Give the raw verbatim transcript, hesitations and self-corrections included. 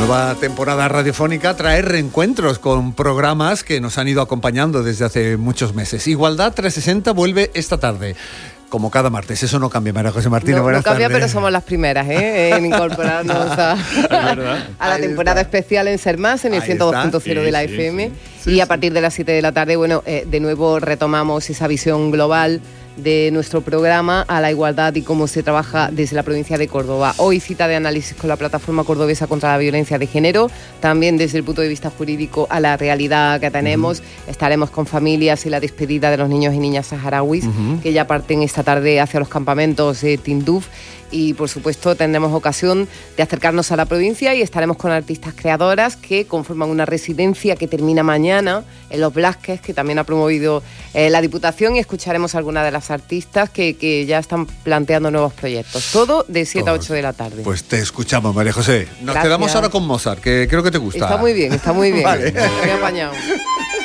nueva temporada radiofónica trae reencuentros con programas que nos han ido acompañando desde hace muchos meses. Igualdad trescientos sesenta vuelve esta tarde. Como cada martes, eso no cambia, María José Martínez. No, buenas no cambia, tardes. pero somos las primeras ¿eh? en incorporarnos a, a la temporada especial en Ser Más, en el ciento dos punto cero sí, de la sí, F M. Sí, sí, y a partir de las siete de la tarde, bueno, eh, de nuevo retomamos esa visión global de nuestro programa a la igualdad y cómo se trabaja desde la provincia de Córdoba. Hoy cita de análisis con la Plataforma Cordobesa contra la Violencia de Género, también desde el punto de vista jurídico a la realidad que tenemos. Uh-huh. Estaremos con familias y la despedida de los niños y niñas saharauis, uh-huh, que ya parten esta tarde hacia los campamentos de Tinduf. Y por supuesto tendremos ocasión de acercarnos a la provincia y estaremos con artistas creadoras que conforman una residencia que termina mañana en Los Blasques, que también ha promovido eh, la Diputación, y escucharemos a algunas de las artistas que, que ya están planteando nuevos proyectos. Todo de siete a ocho de la tarde. Pues te escuchamos, María José. Nos Gracias. Quedamos ahora con Mozart, que creo que te gusta. Está muy bien, está muy bien. Vale. Muy apañado.